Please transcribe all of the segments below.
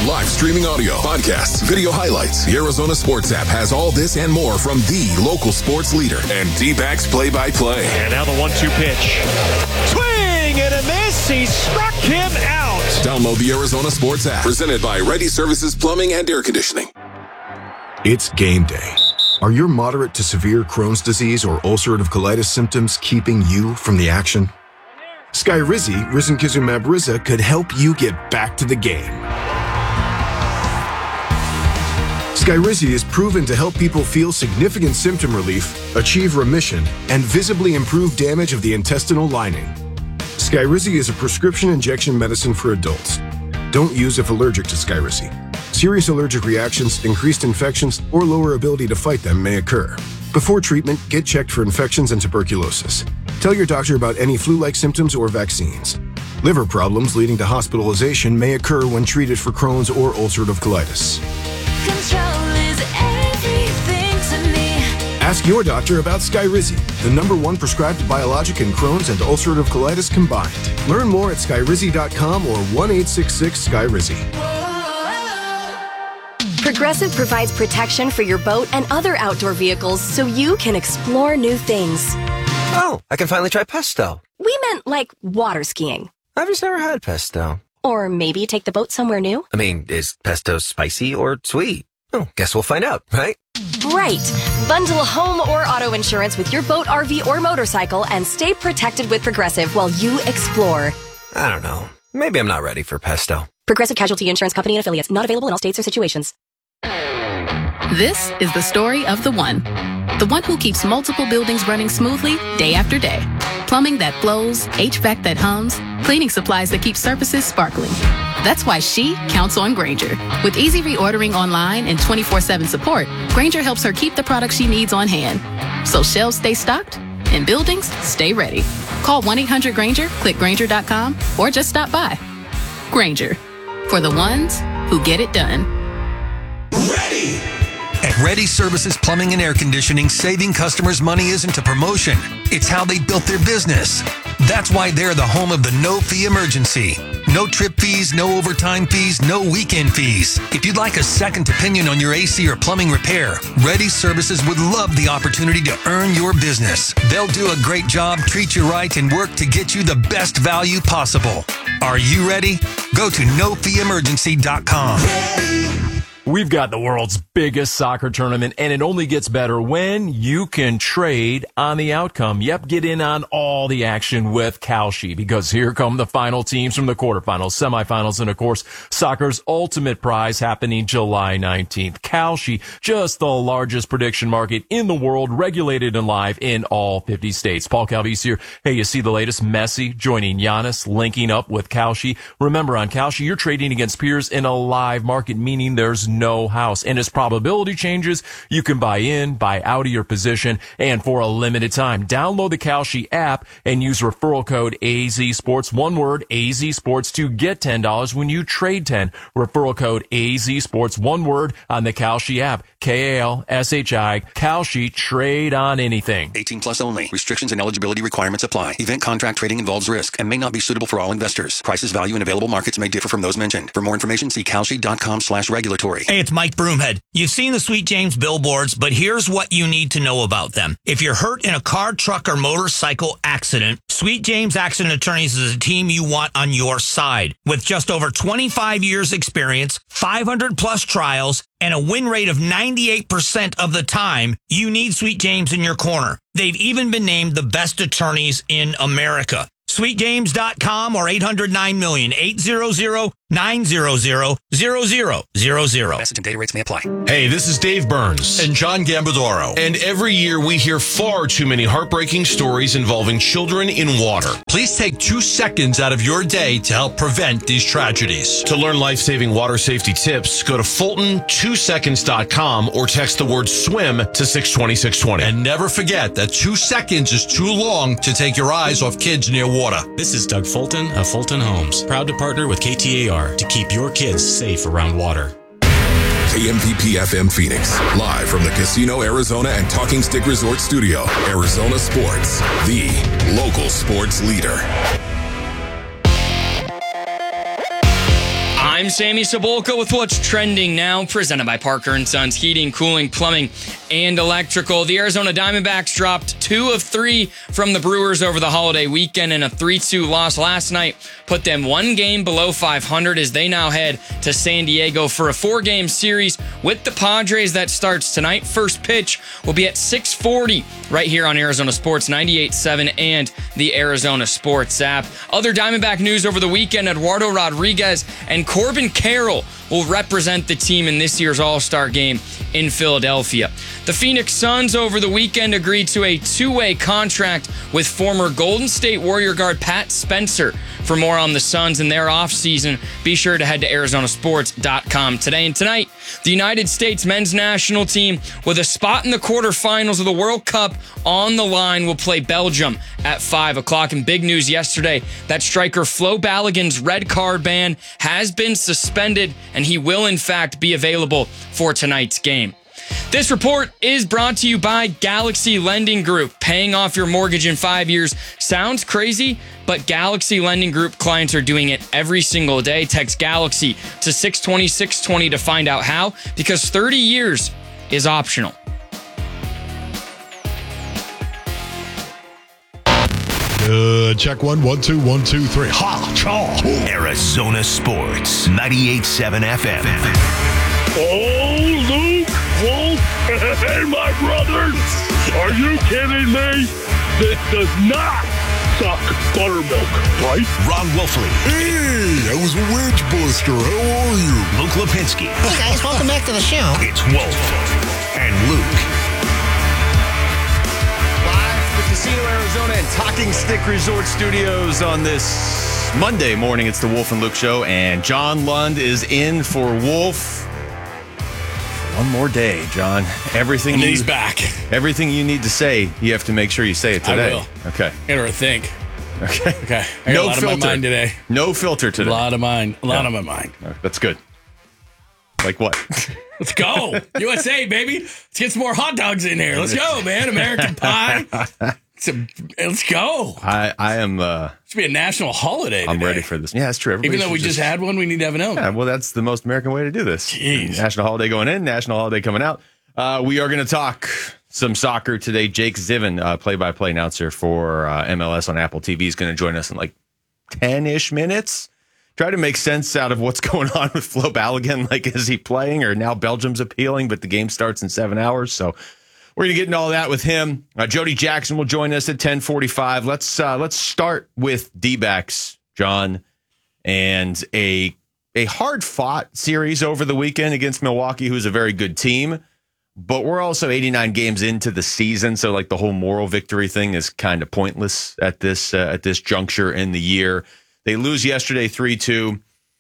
Live streaming audio, podcasts, video highlights. The Arizona Sports app has all this and more from the local sports leader. And D-backs play-by-play. And now the 1-2 pitch. Swing and a miss. He struck him out. Download the Arizona Sports app. Presented by Ready Services Plumbing and Air Conditioning. It's game day. Are your moderate to severe Crohn's disease or ulcerative colitis symptoms keeping you from the action? Skyrizi, risankizumab Riza, could help you get back to the game. Skyrizi is proven to help people feel significant symptom relief, achieve remission, and visibly improve damage of the intestinal lining. Skyrizi is a prescription injection medicine for adults. Don't use if allergic to Skyrizi. Serious allergic reactions, increased infections, or lower ability to fight them may occur. Before treatment, get checked for infections and tuberculosis. Tell your doctor about any flu-like symptoms or vaccines. Liver problems leading to hospitalization may occur when treated for Crohn's or ulcerative colitis. Control is everything to me. Ask your doctor about Skyrizi, the #1 prescribed biologic in Crohn's and ulcerative colitis combined. Learn more at skyrizi.com or 1-866-SKYRIZI. Progressive provides protection for your boat and other outdoor vehicles so you can explore new things. Oh, I can finally try pesto. We meant like water skiing. I've just never had pesto. Or maybe take the boat somewhere new. I mean, is pesto spicy or sweet? Oh, guess we'll find out, right? Right. Bundle home or auto insurance with your boat, RV, or motorcycle and stay protected with Progressive while you explore. I don't know. Maybe I'm not ready for pesto. Progressive Casualty Insurance Company and Affiliates. Not available in all states or situations. This is the story of the one who keeps multiple buildings running smoothly day after day. Plumbing that flows, HVAC that hums, cleaning supplies that keep surfaces sparkling. That's why she counts on Grainger. With easy reordering online and 24/7 support, Grainger helps her keep the products she needs on hand. So shelves stay stocked and buildings stay ready. Call 1-800-GRAINGER, click Grainger.com, or just stop by. Grainger, for the ones who get it done. Ready! At Ready Services Plumbing and Air Conditioning, saving customers money isn't a promotion. It's how they built their business. That's why they're the home of the no-fee emergency. No trip fees, no overtime fees, no weekend fees. If you'd like a second opinion on your AC or plumbing repair, Ready Services would love the opportunity to earn your business. They'll do a great job, treat you right, and work to get you the best value possible. Are you ready? Go to nofeeemergency.com. We've got the world's biggest soccer tournament, and it only gets better when you can trade on the outcome. Yep, get in on all the action with Kalshi, because here come the final teams from the quarterfinals, semifinals, and of course, soccer's ultimate prize happening July 19th. Kalshi, just the largest prediction market in the world, regulated and live in all 50 states. Paul Calvise here. Hey, you see the latest? Messi joining Giannis, linking up with Kalshi. Remember, on Kalshi, you're trading against peers in a live market, meaning there's no house. And as probability changes, you can buy in, buy out of your position, and for a limited time. Download the Kalshi app and use referral code AZSports, one word, AZSports, to get $10 when you trade 10. Referral code AZSports, one word, on the Kalshi app. Kalshi, Kalshi, trade on anything. 18 plus only. Restrictions and eligibility requirements apply. Event contract trading involves risk and may not be suitable for all investors. Prices, value, and available markets may differ from those mentioned. For more information, see kalshi.com/regulatory. Hey, it's Mike Broomhead. You've seen the Sweet James billboards, but here's what you need to know about them. If you're hurt in a car, truck, or motorcycle accident, Sweet James Accident Attorneys is a team you want on your side. With just over 25 years experience, 500 plus trials, and a win rate of 98% of the time, you need Sweet James in your corner. They've even been named the best attorneys in America. SweetJames.com or 800-9-million, 800-900-0000. Message and data rates may apply. Hey, this is Dave Burns and John Gambadoro. And every year we hear far too many heartbreaking stories involving children in water. Please take 2 seconds out of your day to help prevent these tragedies. To learn life-saving water safety tips, go to Fulton2seconds.com or text the word SWIM to 620-620. And never forget that 2 seconds is too long to take your eyes off kids near water. This is Doug Fulton of Fulton Homes, proud to partner with KTAR to keep your kids safe around water. KMPP FM Phoenix, live from the Casino Arizona and Talking Stick Resort Studio. Arizona Sports, the local sports leader. I'm Sammy Cebulka with what's trending now, presented by Parker & Sons Heating, Cooling, Plumbing, and Electrical. The Arizona Diamondbacks dropped 2 of 3 from the Brewers over the holiday weekend, and a 3-2 loss last night put them 1 game below 500 as they now head to San Diego for a 4-game series with the Padres that starts tonight. First pitch will be at 6:40 right here on Arizona Sports 98.7 and the Arizona Sports app. Other Diamondback news over the weekend: Eduardo Rodriguez and Corbin Carroll will represent the team in this year's All-Star game in Philadelphia. The Phoenix Suns over the weekend agreed to a 2-way contract with former Golden State Warrior guard Pat Spencer. For more on the Suns and their offseason, be sure to head to ArizonaSports.com today. And tonight, the United States men's national team, with a spot in the quarterfinals of the World Cup on the line, will play Belgium at 5 o'clock. And big news yesterday, that striker Flo Balogun's red card ban has been suspended, and he will in fact be available for tonight's game. This report is brought to you by Galaxy Lending Group. Paying off your mortgage in 5 years sounds crazy, but Galaxy Lending Group clients are doing it every single day. Text Galaxy to 620-620 to find out how, because 30 years is optional. Check 1, 1, 2, 1, 2, 3. Ha! Chaw! Arizona Sports 98.7 FM. Oh, Luke, Wolf, hey, my brothers, are you kidding me? This does not suck buttermilk, right? Ron Wolfley. Hey, I was a wedge buster. How are you? Luke Lipinski. Hey guys, welcome back to the show. It's Wolf and Luke. Live from the Casino Arizona and Talking Stick Resort Studios on this Monday morning. It's the Wolf and Luke Show, and John Lund is in for Wolf. One more day, John. He's back. Everything you need to say, you have to make sure you say it today. I will. Okay. Gotta think. Okay. I got a lot of my mind today. No filter today. A lot of mine. A lot of my mind. That's good. Like what? Let's go. USA, baby. Let's get some more hot dogs in here. Let's go, man. American pie. Let's go. I am. It should be a national holiday today. I'm ready for this. Yeah, that's true. Even though we just had one, we need to have another. Yeah, well, that's the most American way to do this. Jeez. National holiday going in, national holiday coming out. We are going to talk some soccer today. Jake Ziven, play-by-play announcer for MLS on Apple TV, is going to join us in like 10-ish minutes. Try to make sense out of what's going on with Flo Balogun. Like, is he playing, or now Belgium's appealing, but the game starts in 7 hours? So we're going to get into all that with him. Jody Jackson will join us at 10:45. Let's start with D-backs, John, and a hard-fought series over the weekend against Milwaukee, who's a very good team. But we're also 89 games into the season, so like the whole moral victory thing is kind of pointless at this juncture in the year. They lose yesterday 3-2,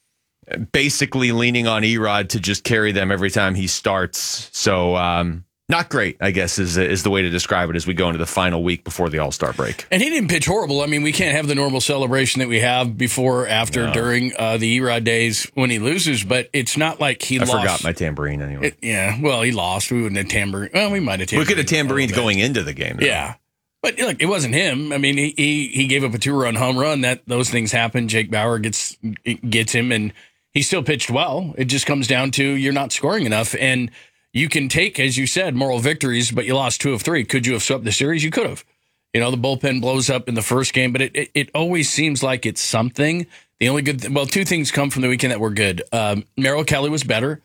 basically leaning on Erod to just carry them every time he starts. So not great, I guess, is the way to describe it as we go into the final week before the All-Star break. And he didn't pitch horrible. I mean, we can't have the normal celebration that we have before, after, during the Erod days when he loses, but it's not like he lost. I forgot my tambourine anyway. He lost. We wouldn't have tambourine. Well, we might have tambourine. We could have tambourine going into the game, though. Yeah. But look, it wasn't him. I mean, he gave up a 2-run home run. Those things happen. Jake Bauer gets him, and he still pitched well. It just comes down to you're not scoring enough, and you can take, as you said, moral victories, but you lost 2 of 3. Could you have swept the series? You could have. The bullpen blows up in the first game, but it always seems like it's something. The only good, 2 things come from the weekend that were good. Merrill Kelly was better,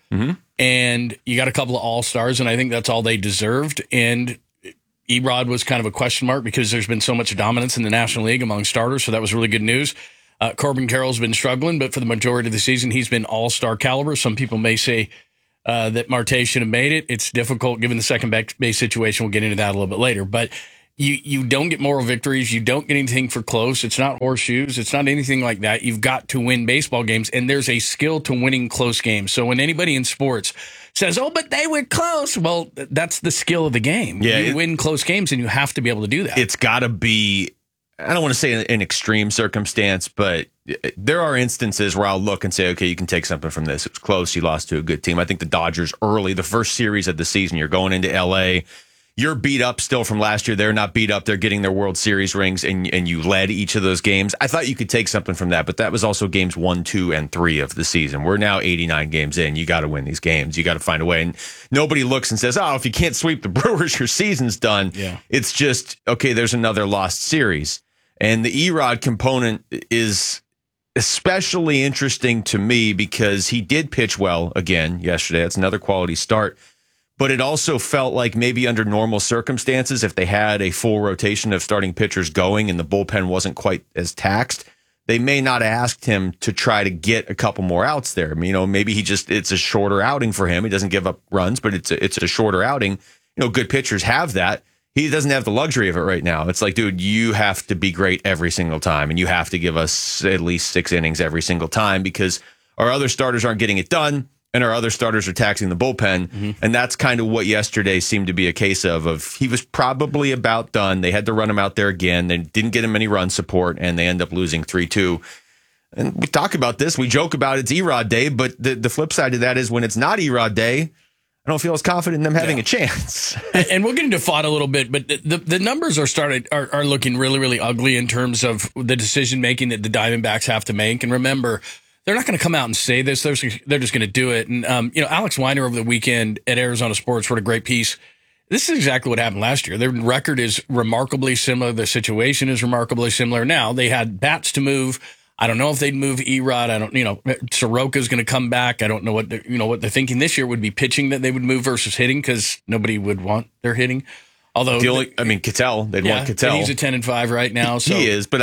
and you got a couple of all-stars, and I think that's all they deserved. And Erod was kind of a question mark because there's been so much dominance in the National League among starters, so that was really good news. Corbin Carroll's been struggling, but for the majority of the season, he's been all-star caliber. Some people may say that Marte should have made it. It's difficult given the second base situation. We'll get into that a little bit later. But you don't get moral victories. You don't get anything for close. It's not horseshoes. It's not anything like that. You've got to win baseball games, and there's a skill to winning close games. So when anybody in sports says, oh, but they were close, well, that's the skill of the game. Yeah, you win close games, and you have to be able to do that. It's got to be, I don't want to say an extreme circumstance, but there are instances where I'll look and say, okay, you can take something from this. It was close. You lost to a good team. I think the Dodgers early, the first series of the season, you're going into L.A., you're beat up still from last year. They're not beat up. They're getting their World Series rings, and you led each of those games. I thought you could take something from that, but that was also games 1, 2, and 3 of the season. We're now 89 games in. You got to win these games. You got to find a way. And nobody looks and says, oh, if you can't sweep the Brewers, your season's done. Yeah. It's just, okay, there's another lost series. And the Erod component is especially interesting to me because he did pitch well again yesterday. That's another quality start. But it also felt like maybe under normal circumstances, if they had a full rotation of starting pitchers going and the bullpen wasn't quite as taxed, they may not have asked him to try to get a couple more outs there. I mean, maybe it's a shorter outing for him. He doesn't give up runs, but it's a shorter outing. Good pitchers have that. He doesn't have the luxury of it right now. It's like, dude, you have to be great every single time, and you have to give us at least 6 innings every single time because our other starters aren't getting it done. And our other starters are taxing the bullpen. And that's kind of what yesterday seemed to be a case of he was probably about done. They had to run him out there again. They didn't get him any run support, and they end up losing 3-2. And we talk about this. We joke about it's Erod Day, but the flip side of that is when it's not Erod Day, I don't feel as confident in them having a chance. And we'll get into FOD a little bit, but the numbers are looking really, really ugly in terms of the decision-making that the Diamondbacks have to make. And remember, they're not going to come out and say this. They're just going to do it. And, Alex Weiner over the weekend at Arizona Sports wrote a great piece. This is exactly what happened last year. Their record is remarkably similar. The situation is remarkably similar. Now, they had bats to move. I don't know if they'd move Erod. Soroka's going to come back. I don't know what they're thinking this year would be pitching that they would move versus hitting because nobody would want their hitting. Although Ketel, they'd want Ketel. He's a 10-5 right now. So. He is, but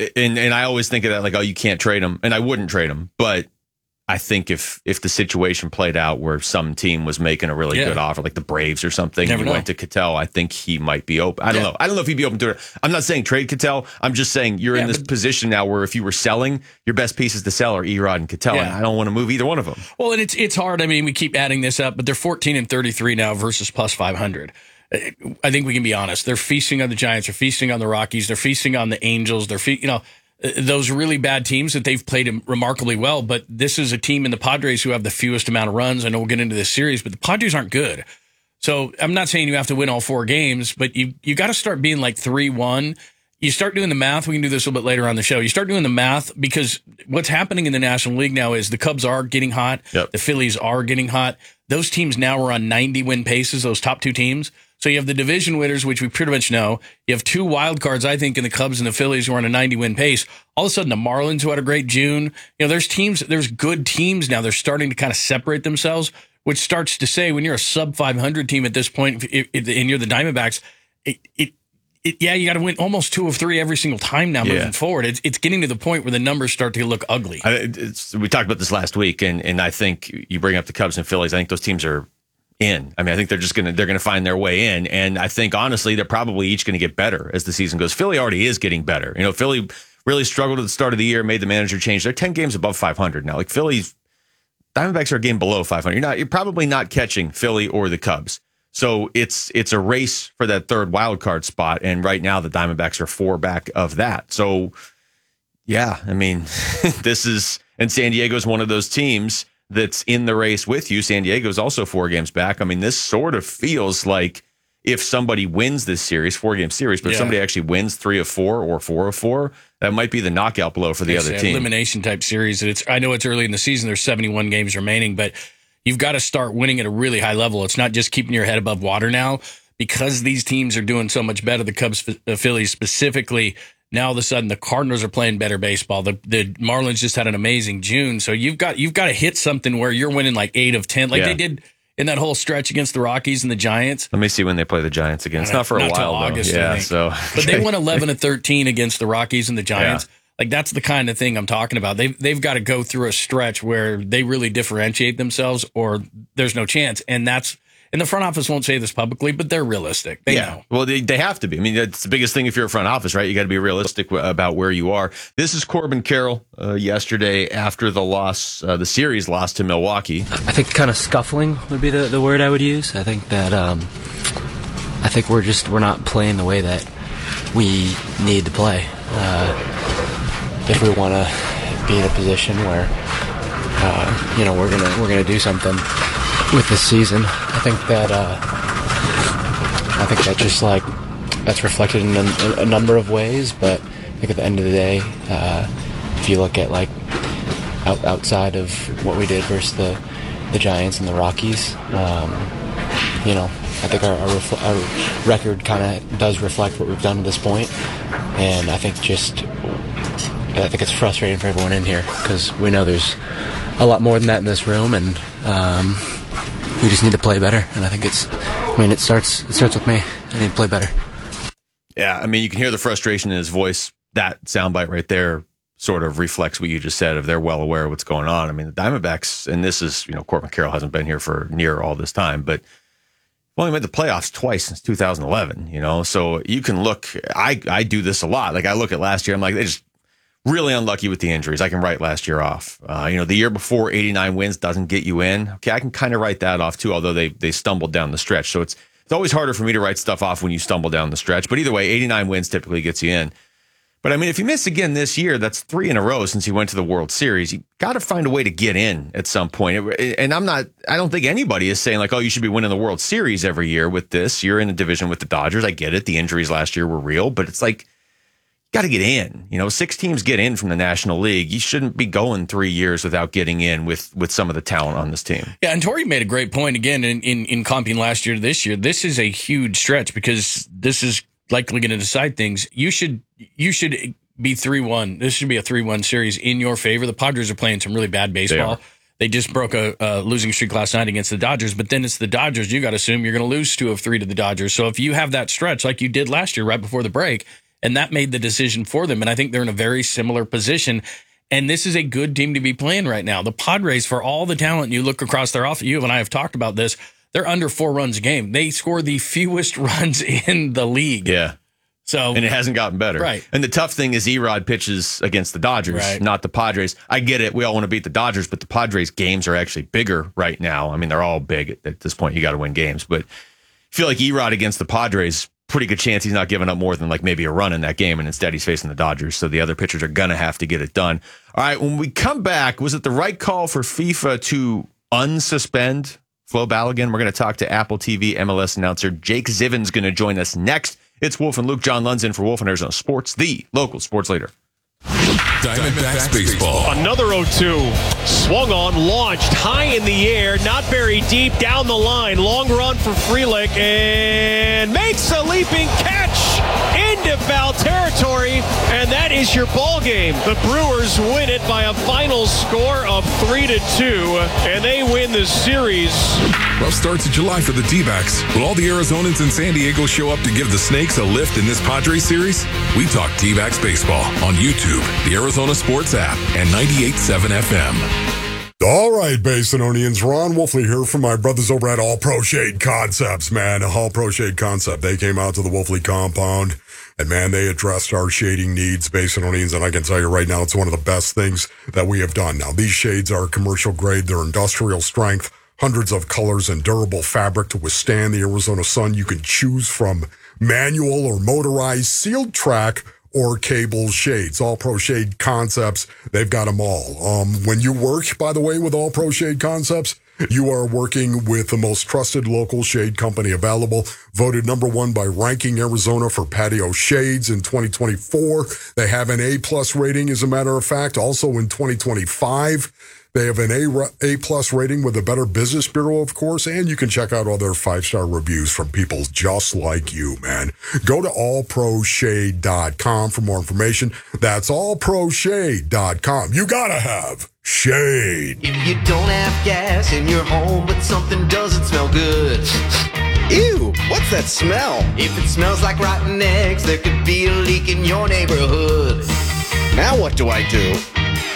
I always think of that like, oh, you can't trade him, and I wouldn't trade him. But I think if the situation played out where some team was making a really good offer, like the Braves or something, and went to Ketel, I think he might be open. I don't know. I don't know if he'd be open to it. I'm not saying trade Ketel. I'm just saying you're in this position now where if you were selling, your best pieces to sell are Erod and Ketel, and I don't want to move either one of them. Well, and it's hard. I mean, we keep adding this up, but they're 14-33 now versus plus 500. I think we can be honest. They're feasting on the Giants. They're feasting on the Rockies. They're feasting on the Angels. They're those really bad teams that they've played remarkably well. But this is a team in the Padres who have the fewest amount of runs. I know we'll get into this series, but the Padres aren't good. So I'm not saying you have to win all 4 games, but you got to start being like 3-1. You start doing the math. We can do this a little bit later on the show. You start doing the math because what's happening in the National League now is the Cubs are getting hot. Yep. The Phillies are getting hot. Those teams now are on 90 win paces, those top 2 teams. So you have the division winners, which we pretty much know. You have 2 wild cards, I think, in the Cubs and the Phillies who are on a 90-win pace. All of a sudden, the Marlins, who had a great June. There's good teams now. They're starting to kind of separate themselves, which starts to say when you're a sub-500 team at this point, and you're the Diamondbacks, you got to win almost 2 of 3 every single time now moving forward. It's getting to the point where the numbers start to look ugly. We talked about this last week, and I think you bring up the Cubs and Phillies. I think those teams are in. I mean, I think they're gonna find their way in, and I think honestly they're probably each going to get better as the season goes. Philly already is getting better. Philly really struggled at the start of the year, made the manager change. They're 10 games above 500 now. Like Philly's Diamondbacks are a game below 500. You're probably not catching Philly or the Cubs. So it's a race for that 3rd wild card spot, and right now the Diamondbacks are 4 back of that. So yeah, I mean, and San Diego's one of those teams that's in the race with you. San Diego's also 4 games back. I mean, this sort of feels like if somebody wins this series, 4-game series, but if somebody actually wins 3 of 4 or 4 of 4, that might be the knockout blow for the other team. Elimination type series. I know it's early in the season. There's 71 games remaining, but you've got to start winning at a really high level. It's not just keeping your head above water now because these teams are doing so much better. The Cubs, the Phillies specifically. Now, all of a sudden, the Cardinals are playing better baseball. The Marlins just had an amazing June. So you've got to hit something where you're winning like 8 of 10, like they did in that whole stretch against the Rockies and the Giants. Let me see when they play the Giants again. It's not for a while, though. August, I think. But they won 11 of 13 against the Rockies and the Giants. Yeah. Like that's the kind of thing I'm talking about. They've got to go through a stretch where they really differentiate themselves, or there's no chance. And the front office won't say this publicly, but they're realistic. They know. Well, they have to be. I mean, that's the biggest thing if you're a front office, right? You got to be realistic about where you are. This is Corbin Carroll yesterday after the loss, the series loss to Milwaukee. I think kind of scuffling would be the word I would use. I think that we're not playing the way that we need to play if we want to be in a position where we're gonna do something with this season. I think that I think that just that's reflected in a number of ways. But I think at the end of the day, if you look at outside of what we did versus the Giants and the Rockies, I think our record kind of does reflect what we've done to this point, and I think it's frustrating for everyone in here because we know there's a lot more than that in this room, and we just need to play better. And I think it starts with me. I need to play better. Yeah, I mean, you can hear the frustration in his voice. That soundbite right there sort of reflects what you just said. Of they're well aware of what's going on. I mean, the Diamondbacks, and this is Corbin Carroll hasn't been here for near all this time, but only made the playoffs twice since 2011. So you can look. I do this a lot. I look at last year. I'm like, they just really unlucky with the injuries. I can write last year off. The year before, 89 wins doesn't get you in. Okay, I can kind of write that off too, although they stumbled down the stretch. So it's always harder for me to write stuff off when you stumble down the stretch. But either way, 89 wins typically gets you in. But I mean, if you miss again this year, that's 3 in a row since you went to the World Series. You got to find a way to get in at some point. And I don't think anybody is saying you should be winning the World Series every year with this. You're in a division with the Dodgers. I get it. The injuries last year were real, but it's got to get in. 6 teams get in from the National League. You shouldn't be going 3 years without getting in with some of the talent on this team. Yeah, and Torey made a great point again in comping last year to this year. This is a huge stretch because this is likely going to decide things. You should be 3-1. This should be a 3-1 series in your favor. The Padres are playing some really bad baseball. They just broke a losing streak last night against the Dodgers, but then it's the Dodgers. You got to assume you're going to lose 2 of 3 to the Dodgers. So if you have that stretch like you did last year right before the break, and that made the decision for them, and I think they're in a very similar position. And this is a good team to be playing right now. The Padres, for all the talent, you look across their offense, you and I have talked about this, they're under 4 runs a game. They score the fewest runs in the league. Yeah. And it hasn't gotten better. Right. And the tough thing is Erod pitches against the Dodgers, not the Padres. I get it. We all want to beat the Dodgers, but the Padres games are actually bigger right now. I mean, they're all big at this point. You got to win games. But I feel like Erod against the Padres, pretty good chance he's not giving up more than maybe a run in that game, and instead he's facing the Dodgers. So the other pitchers are going to have to get it done. All right, when we come back, was it the right call for FIFA to unsuspend Flo Balogun? We're going to talk to Apple TV MLS announcer Jake Zivin's going to join us next. It's Wolf and Luke. John Lund's in for Wolf and Arizona Sports, the local sports leader. Diamondbacks baseball. Another 0-2. Swung on, launched high in the air, not very deep, down the line. Long run for Frelick, and makes a leaping catch into foul territory, and that is your ball game. The Brewers win it by a final score of 3-2, and they win the series. Rough start to July for the D-backs. Will all the Arizonans in San Diego show up to give the Snakes a lift in this Padres series? We talk D-backs baseball on YouTube, the Arizona Sports app, and 98.7 FM. All right, Basinonians, Ron Wolfley here from my brothers over at All Pro Shade Concepts, man. All Pro Shade Concept. They came out to the Wolfley compound, and man, they addressed our shading needs, Basinonians, and I can tell you right now, it's one of the best things that we have done. Now, these shades are commercial grade. They're industrial strength, hundreds of colors and durable fabric to withstand the Arizona sun. You can choose from manual or motorized, sealed track, or cable shades. All Pro Shade Concepts, they've got them all. When you work, by the way, with All Pro Shade Concepts, you are working with the most trusted local shade company available, voted #1 by Ranking Arizona for patio shades in 2024. They have an A+ rating, as a matter of fact. Also in 2025, they have an A+ rating with the Better Business Bureau, of course, and you can check out all their 5-star reviews from people just like you, man. Go to allproshade.com for more information. That's allproshade.com. You gotta have shade. If you don't have gas in your home, but something doesn't smell good. Ew, what's that smell? If it smells like rotten eggs, there could be a leak in your neighborhood. Now what do I do?